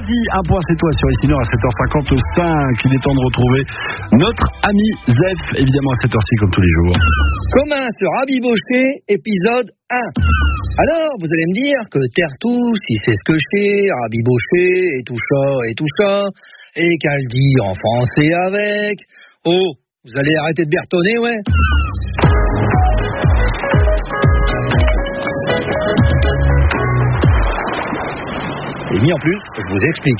Vas-y, un point c'est toi sur ici Nord à 7h55. Il est temps de retrouver notre ami Zef, évidemment à 7h ci comme tous les jours. Commun se rabibocher, épisode 1. Alors, vous allez me dire que Terre-tout, si c'est ce que c'est, rabibocher, et tout ça, et qu'à le dire en français avec. Oh, vous allez arrêter de bertonner, ouais? Et mis en plus, je vous explique.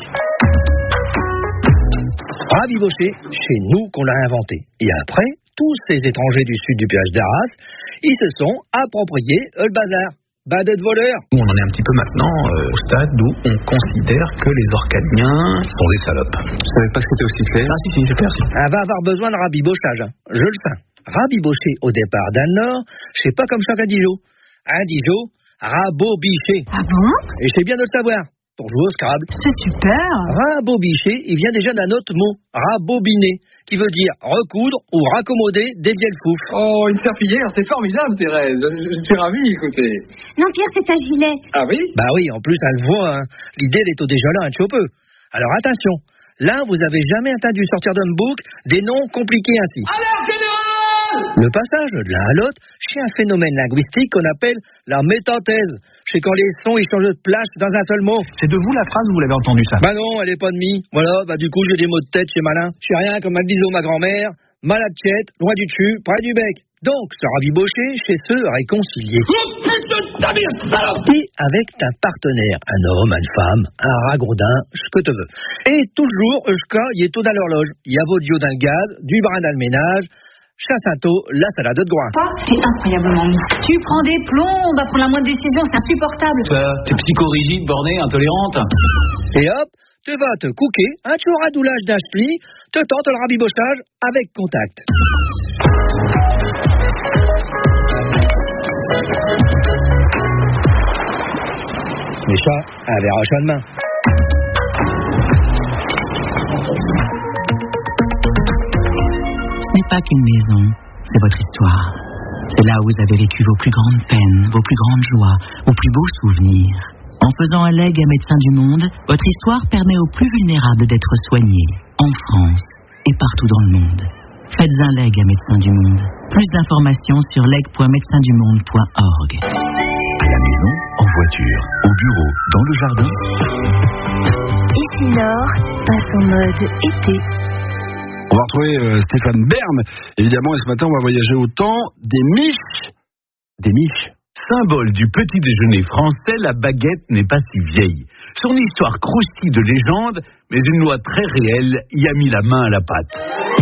Rabibocher, c'est nous qu'on l'a inventé. Et après, tous ces étrangers du sud du péage d'Arras, ils se sont appropriés le bazar. Badé de voleurs. On en est un petit peu maintenant au stade où on considère que les Orcadiens sont des salopes. Je savais pas que c'était aussi clair. Ah si, j'ai perçu. Elle va avoir besoin de rabibochage, hein. Je le sais. Rabibocher au départ d'un nord, c'est pas comme chaque Dijon. Un Dijon, rabobicher. Ah bon? Et c'est bien de le savoir. Pour jouer au Scrabble. C'est super. Rabobicher, il vient déjà d'un autre mot, rabobiner, qui veut dire recoudre ou raccommoder, dévier le fouf. Oh, une serpillière, c'est formidable, Thérèse. Je suis ravi, écoutez. Non, Pierre, c'est un gilet. Ah oui? Bah oui, en plus, elle le voit, hein. L'idée, elle est au déjà là, un peu. Alors attention, là, vous avez jamais entendu sortir d'un book des noms compliqués ainsi. Alerte générale! Le passage de l'un à l'autre, c'est un phénomène linguistique qu'on appelle la métathèse. C'est quand les sons ils changent de place dans un seul mot. C'est de vous la phrase ou vous l'avez entendu ça? Bah non, elle est pas de mi. Voilà, bah du coup j'ai des mots de tête, c'est malin. C'est rien comme elle disait ma grand-mère, malade tiède, loin du dessus, près du bec. Donc, se rabibocher chez ceux réconciliés. Oh putain de ta mère, salope! Et avec un partenaire, un homme, une femme, un ragrodin, ce que tu veux. Et toujours, il y a tout dans l'horloge. Il y a votre dans le gaz, du brin dans le ménage, chassato, la salade de groin. T'es incroyablement mis. Tu prends des plombs à prendre la moindre décision, c'est insupportable. Toi, t'es psychorigide, bornée, intolérante. Et hop, tu vas te cooker, un petit radoulage d'Ashley, te tente le rabibochage avec contact. Mais ça, un verre à chaque main. Ce n'est pas qu'une maison, c'est votre histoire. C'est là où vous avez vécu vos plus grandes peines, vos plus grandes joies, vos plus beaux souvenirs. En faisant un legs à Médecins du Monde, votre histoire permet aux plus vulnérables d'être soignés, en France et partout dans le monde. Faites un leg à Médecins du Monde. Plus d'informations sur leg.médecindumonde.org. À la maison, en voiture, au bureau, dans le jardin. Ici Nord passe en mode été. On va retrouver Stéphane Bern, évidemment, et ce matin on va voyager au temps des miches. Des miches. Symbole du petit déjeuner français, la baguette n'est pas si vieille. Son histoire croustille de légende, mais une loi très réelle y a mis la main à la pâte.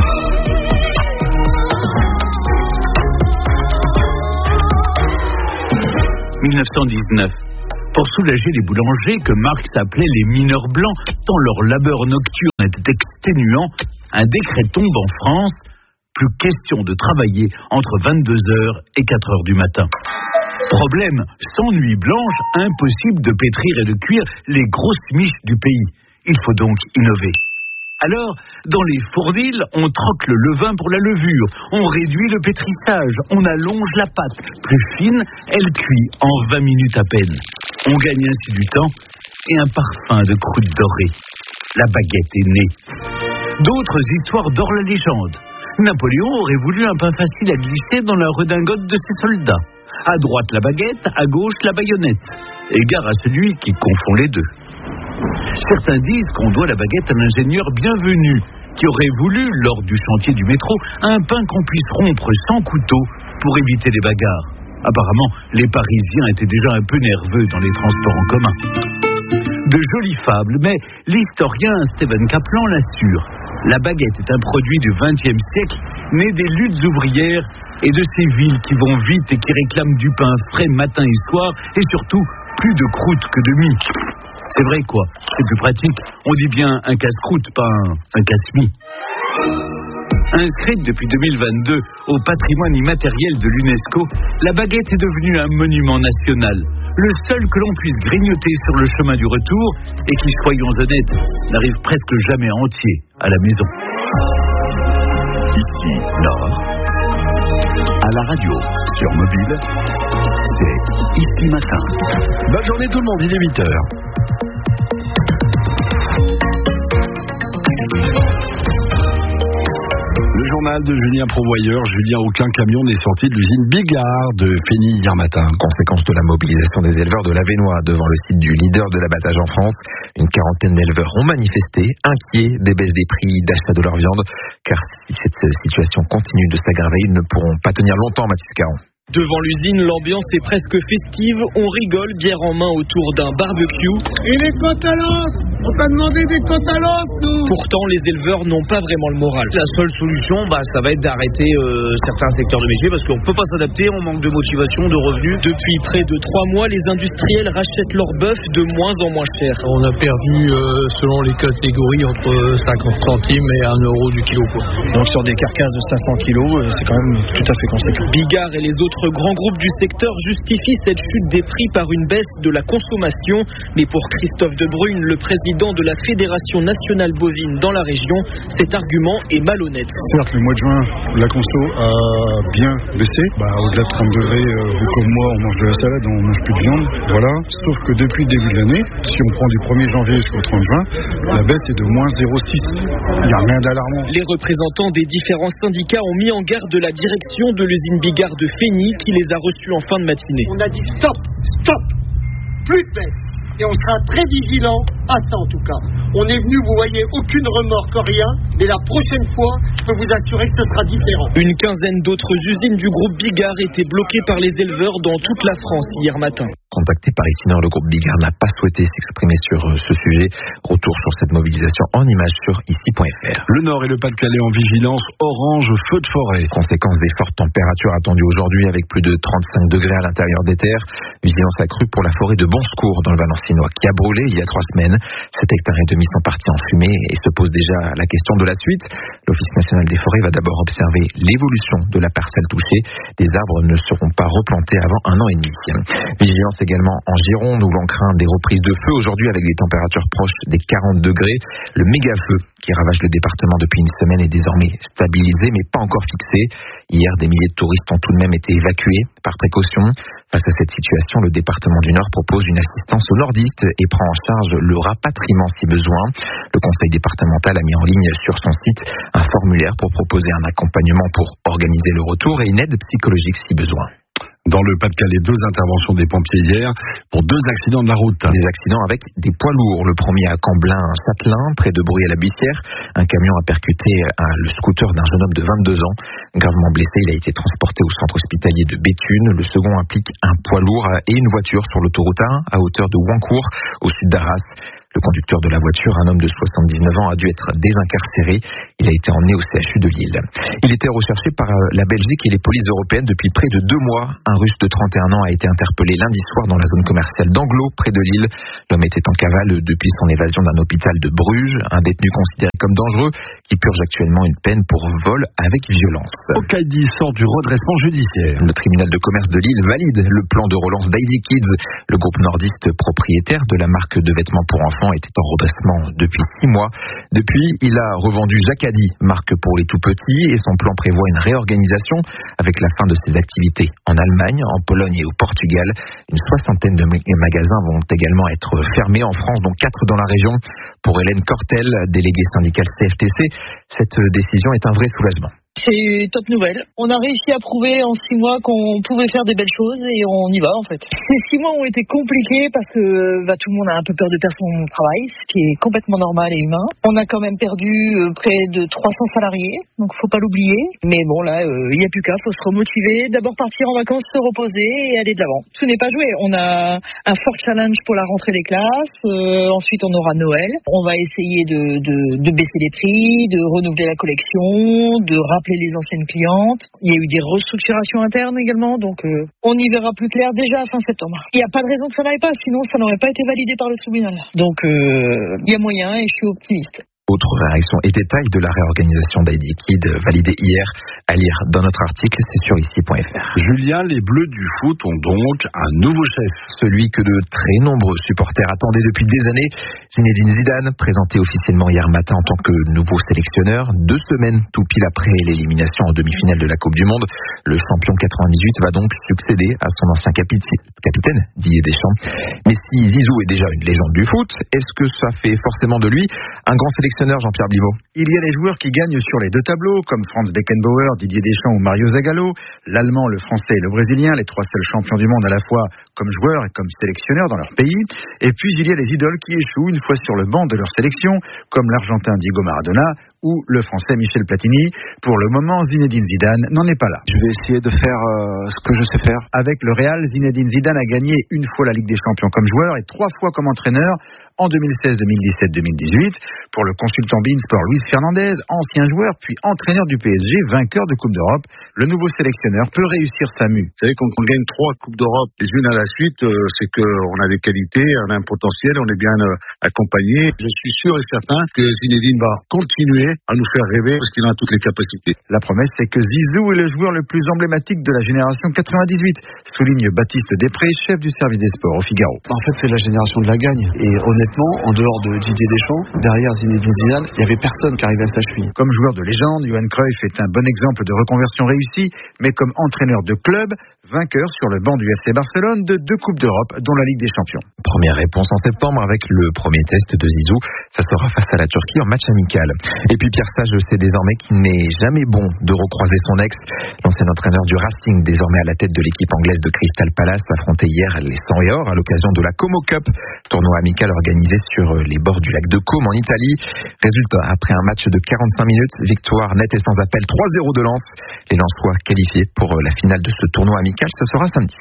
« 1919. Pour soulager les boulangers que Marx appelait les mineurs blancs, tant leur labeur nocturne était exténuant, un décret tombe en France, plus question de travailler entre 22h et 4h du matin. Problème, sans nuit blanche, impossible de pétrir et de cuire les grosses miches du pays. Il faut donc innover. Alors, dans les fournils, on troque le levain pour la levure, on réduit le pétrissage, on allonge la pâte. Plus fine, elle cuit en 20 minutes à peine. On gagne ainsi du temps et un parfum de croûte dorée. La baguette est née. D'autres histoires dorent la légende. Napoléon aurait voulu un pain facile à glisser dans la redingote de ses soldats. À droite la baguette, à gauche la baïonnette. Égard à celui qui confond les deux. Certains disent qu'on doit la baguette à l'ingénieur Bienvenu, qui aurait voulu, lors du chantier du métro, un pain qu'on puisse rompre sans couteau pour éviter les bagarres. Apparemment, les Parisiens étaient déjà un peu nerveux dans les transports en commun. De jolies fables, mais l'historien Stephen Kaplan l'assure. La baguette est un produit du XXe siècle, né des luttes ouvrières et de ces villes qui vont vite et qui réclament du pain frais matin et soir, et surtout plus de croûte que de mie. C'est vrai quoi, c'est plus pratique. On dit bien un casse-croûte, pas un casse-mie. Inscrite depuis 2022 au patrimoine immatériel de l'UNESCO, la baguette est devenue un monument national. Le seul que l'on puisse grignoter sur le chemin du retour et qui, soyons honnêtes, n'arrive presque jamais entier à la maison. Ici, Nord. À la radio, sur mobile, c'est Ici Matin. Bonne journée tout le monde, il est 8h. journal de Julien Provoyeur. Julien, aucun camion n'est sorti de l'usine Bigard de Fény hier matin. Conséquence de la mobilisation des éleveurs de l'Avesnois devant le site du leader de l'abattage en France. Une quarantaine d'éleveurs ont manifesté, inquiets des baisses des prix d'achat de leur viande. Car si cette situation continue de s'aggraver, ils ne pourront pas tenir longtemps, Mathis Caron. Devant l'usine, l'ambiance est presque festive. On rigole, bière en main autour d'un barbecue. Et les côtes à l'os ? On t'a demandé des côtes à l'os, nous ? Pourtant, les éleveurs n'ont pas vraiment le moral. La seule solution, ça va être d'arrêter certains secteurs de métier parce qu'on ne peut pas s'adapter, on manque de motivation, de revenus. Depuis près de 3 mois, les industriels rachètent leur bœuf de moins en moins cher. On a perdu, selon les catégories, entre 50 centimes et 1 euro du kilo. Donc sur des carcasses de 500 kilos, c'est quand même tout à fait conséquent. Bigard et les autres grands groupes du secteur justifient cette chute des prix par une baisse de la consommation. Mais pour Christophe De Bruyne, le président de la Fédération nationale bovine dans la région, cet argument est malhonnête. Certes, le mois de juin, la conso a bien baissé. Au-delà de 30 degrés, vous comme moi, on mange de la salade, on mange plus de viande. Voilà. Sauf que depuis le début de l'année, si on prend du 1er janvier jusqu'au 30 juin, la baisse est de moins 0,6. Il n'y a rien d'alarmant. Les représentants des différents syndicats ont mis en garde la direction de l'usine Bigard de Fény qui les a reçus en fin de matinée. On a dit stop, plus de baisse. Et on sera très vigilant à ça en tout cas. On est venu, vous voyez, aucune remorque, rien. Mais la prochaine fois, je peux vous assurer que ce sera différent. Une quinzaine d'autres usines du groupe Bigard étaient bloquées par les éleveurs dans toute la France hier matin. Contacté par ici, le groupe Bigard n'a pas souhaité s'exprimer sur ce sujet. Retour sur cette mobilisation en images sur ici.fr. Le Nord et le Pas-de-Calais en vigilance orange feu de forêt. Conséquence des fortes températures attendues aujourd'hui avec plus de 35 degrés à l'intérieur des terres. Vigilance accrue pour la forêt de Bon Secours dans le Valenciennois qui a brûlé il y a 3 semaines. 7 hectares et demi sont partis en fumée et se pose déjà la question de la suite. L'Office national des forêts va d'abord observer l'évolution de la parcelle touchée. Des arbres ne seront pas replantés avant 1 an et demi. Vigilance également en Gironde où l'on craint des reprises de feu aujourd'hui avec des températures proches des 40 degrés. Le méga-feu qui ravage le département depuis une semaine est désormais stabilisé mais pas encore fixé. Hier, des milliers de touristes ont tout de même été évacués par précaution. Face à cette situation, le département du Nord propose une assistance aux nordistes et prend en charge le rapatriement si besoin. Le conseil départemental a mis en ligne sur son site un formulaire pour proposer un accompagnement pour organiser le retour et une aide psychologique si besoin. Dans le Pas-de-Calais, 2 interventions des pompiers hier pour 2 accidents de la route. Des accidents avec des poids lourds. Le premier à Camblin-Châtelain, près de Bruy-à-la-Buissière. Un camion a percuté le scooter d'un jeune homme de 22 ans. Gravement blessé, il a été transporté au centre hospitalier de Béthune. Le second implique un poids lourd et une voiture sur l'autoroute 1 à hauteur de Wancourt, au sud d'Arras. Le conducteur de la voiture, un homme de 79 ans, a dû être désincarcéré. Il a été emmené au CHU de Lille. Il était recherché par la Belgique et les polices européennes depuis près de 2 mois. Un Russe de 31 ans a été interpellé lundi soir dans la zone commerciale d'Anglo, près de Lille. L'homme était en cavale depuis son évasion d'un hôpital de Bruges. Un détenu considéré comme dangereux qui purge actuellement une peine pour vol avec violence. Okaïdi sort du redressement judiciaire. Le tribunal de commerce de Lille valide le plan de relance d'Heidi Kids. Le groupe nordiste propriétaire de la marque de vêtements pour enfants était en redressement depuis 6 mois. Depuis, il a revendu Jacadi, marque pour les tout-petits, et son plan prévoit une réorganisation avec la fin de ses activités en Allemagne, en Pologne et au Portugal. Une 60aine de magasins vont également être fermés en France, dont 4 dans la région. Pour Hélène Cortel, déléguée syndicale CFTC, cette décision est un vrai soulagement. C'est top nouvelle. On a réussi à prouver en 6 mois qu'on pouvait faire des belles choses et on y va en fait. Ces 6 mois ont été compliqués parce que tout le monde a un peu peur de perdre son travail, ce qui est complètement normal et humain. On a quand même perdu près de 300 salariés, donc faut pas l'oublier. Mais bon là, il n'y a plus qu'à, faut se remotiver, d'abord partir en vacances, se reposer et aller de l'avant. Tout n'est pas joué. On a un fort challenge pour la rentrée des classes. Ensuite on aura Noël. On va essayer de baisser les prix, de renouveler la collection, de rappeler les anciennes clientes. Il y a eu des restructurations internes également, donc on y verra plus clair déjà à fin septembre. Il n'y a pas de raison que ça n'aille pas, sinon ça n'aurait pas été validé par le tribunal. Donc il y a moyen et je suis optimiste. Autre réaction et détail de la réorganisation d'Heidi Kids validée hier à lire dans notre article, c'est sur ici.fr. Julien, les Bleus du foot ont donc un nouveau chef. Celui que de très nombreux supporters attendaient depuis des années, Zinedine Zidane, présenté officiellement hier matin en tant que nouveau sélectionneur. 2 semaines tout pile après l'élimination en demi-finale de la Coupe du Monde. Le champion 98 va donc succéder à son ancien capitaine, Didier Deschamps. Mais si Zizou est déjà une légende du foot, est-ce que ça fait forcément de lui un grand sélectionneur? sélectionneurs, Jean-Pierre Bliveau? Il y a les joueurs qui gagnent sur les deux tableaux, comme Franz Beckenbauer, Didier Deschamps ou Mario Zagallo, l'Allemand, le Français et le Brésilien, les trois seuls champions du monde à la fois comme joueurs et comme sélectionneurs dans leur pays. Et puis il y a les idoles qui échouent une fois sur le banc de leur sélection, comme l'Argentin Diego Maradona ou le Français Michel Platini. Pour le moment, Zinedine Zidane n'en est pas là. Je vais essayer de faire ce que je sais faire. Avec le Real, Zinedine Zidane a gagné une fois la Ligue des Champions comme joueur et 3 fois comme entraîneur en 2016, 2017, 2018. Pour le consultant Beansport Luis Fernandez, ancien joueur puis entraîneur du PSG, vainqueur de Coupe d'Europe, le nouveau sélectionneur peut réussir sa mue. Vous savez, quand on gagne 3 Coupes d'Europe les unes à la suite, c'est qu'on a des qualités, on a un potentiel, on est bien accompagné. Je suis sûr et certain que Zinedine va continuer à nous faire rêver parce qu'il a toutes les capacités. La promesse, c'est que Zizou est le joueur le plus emblématique de la génération 98, souligne Baptiste Després, chef du service des sports au Figaro. En fait, c'est la génération de la gagne. Et honnêtement, en dehors de Didier Deschamps, derrière Zinedine Zidane, il n'y avait personne qui arrivait à sa cheville. Comme joueur de légende, Johan Cruyff est un bon exemple de reconversion réussie, mais comme entraîneur de club, vainqueur sur le banc du FC Barcelone de 2 Coupes d'Europe, dont la Ligue des Champions. Première réponse en septembre avec le premier test de Zizou. Ça sera face à la Turquie en match amical. Et puis Pierre Sage sait désormais qu'il n'est jamais bon de recroiser son ex. L'ancien entraîneur du Racing, désormais à la tête de l'équipe anglaise de Crystal Palace, affrontait hier les 100 et or à l'occasion de la Como Cup, tournoi amical organisé sur les bords du lac de Como en Italie. Résultat, après un match de 45 minutes, victoire nette et sans appel 3-0 de Lens. Les Lensois qualifiés pour la finale de ce tournoi amical, ce sera samedi.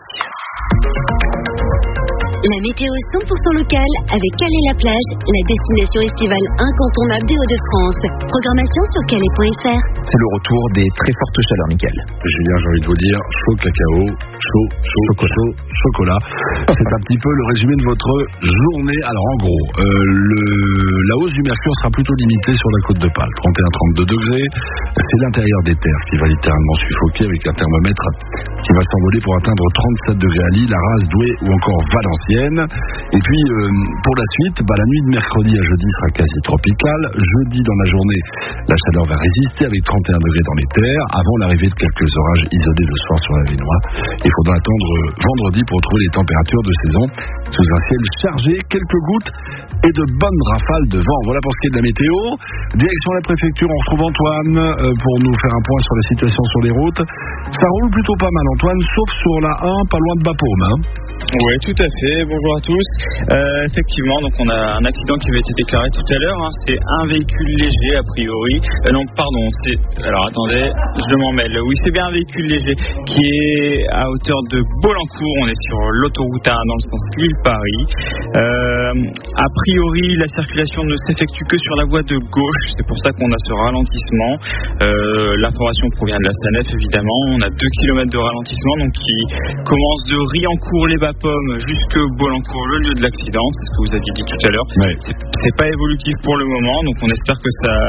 La météo 100% locale avec Calais-la-Plage, la destination estivale incontournable des Hauts-de-France. Programmation sur calais.fr. C'est le retour des très fortes chaleurs, Mickaël. Julien, j'ai envie de vous dire, chaud cacao, chaud chocolat. C'est un petit peu le résumé de votre journée. Alors en gros, la hausse du mercure sera plutôt limitée sur la côte de Pâle, 31-32 degrés. C'est l'intérieur des terres qui va littéralement suffoquer avec un thermomètre qui va s'envoler pour atteindre 37 degrés à Lille, Arras, Douai ou encore Valenciennes. Et puis pour la suite, la nuit de mercredi à jeudi sera quasi tropicale. Jeudi dans la journée, la chaleur va résister avec 31 degrés dans les terres avant l'arrivée de quelques orages isolés le soir sur la Vénois. Il faudra attendre vendredi pour retrouver les températures de saison sous un ciel chargé, quelques gouttes et de bonnes rafales de vent. Voilà pour ce qui est de la météo. Direction la préfecture, on retrouve Antoine pour nous faire un point sur la situation sur les routes. Ça roule plutôt pas mal, Antoine, sauf sur la 1, pas loin de Bapaume. Oui, tout à fait. Bonjour à tous. Effectivement, donc on a un accident qui avait été déclaré tout à l'heure. C'est un véhicule léger, a priori. Non, pardon. Alors attendez, je m'en mêle. Oui, c'est bien un véhicule léger qui est à hauteur de Bolencourt. On est sur l'autoroute A1 dans le sens Lille-Paris. A priori, la circulation ne s'effectue que sur la voie de gauche. C'est pour ça qu'on a ce ralentissement. L'information provient de la SANEF, évidemment. On a 2 km de ralentissement, donc qui commence de Riancourt-les-Bapaumes jusque Bolencourt, le lieu de l'accident. C'est ce que vous aviez dit tout à l'heure. Ouais. C'est pas évolutif pour le moment, donc on espère que ça